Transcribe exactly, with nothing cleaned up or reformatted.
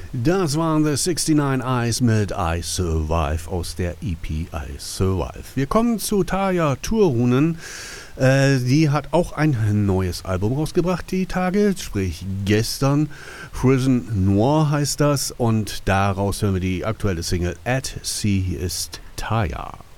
Das waren The sixty-nine Eyes mit I Survive aus der E P I Survive. Wir kommen zu Tarja Turunen. Äh, die hat auch ein neues Album rausgebracht die Tage, sprich gestern. Prison Noir heißt das und daraus hören wir die aktuelle Single At Sea ist Tarja.